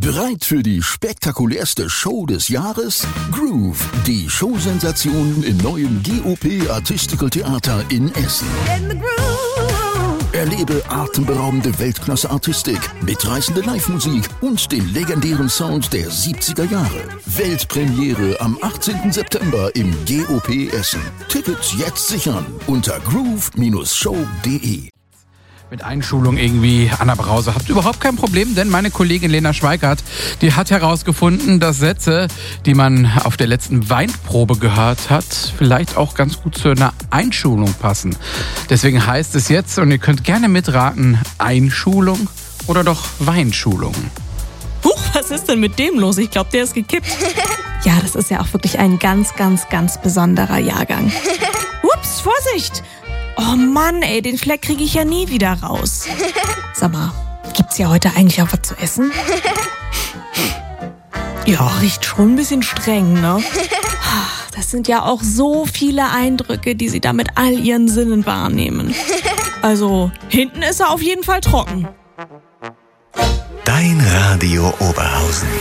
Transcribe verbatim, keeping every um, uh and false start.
Bereit für die spektakulärste Show des Jahres? Groove, die Showsensation im neuen G O P Artistical Theater in Essen. In the groove. Erlebe atemberaubende Weltklasse-Artistik, mitreißende Live-Musik und den legendären Sound der siebziger Jahre. Weltpremiere am achtzehnten September im G O P Essen. Tickets jetzt sichern unter groove Bindestrich show punkt de. Mit Einschulung irgendwie, Anna Brause, habt überhaupt kein Problem, denn meine Kollegin Lena Schweikart, die hat herausgefunden, dass Sätze, die man auf der letzten Weinprobe gehört hat, vielleicht auch ganz gut zu einer Einschulung passen. Deswegen heißt es jetzt, und ihr könnt gerne mitraten, Einschulung oder doch Weinschulung. Huch, was ist denn mit dem los? Ich glaube, der ist gekippt. Ja, das ist ja auch wirklich ein ganz, ganz, ganz besonderer Jahrgang. Ups, Vorsicht! Oh Mann, ey, den Fleck kriege ich ja nie wieder raus. Sag mal, gibt's ja heute eigentlich auch was zu essen? Ja, riecht schon ein bisschen streng, ne? Das sind ja auch so viele Eindrücke, die sie da mit all ihren Sinnen wahrnehmen. Also, hinten ist er auf jeden Fall trocken. Dein Radio Oberhausen.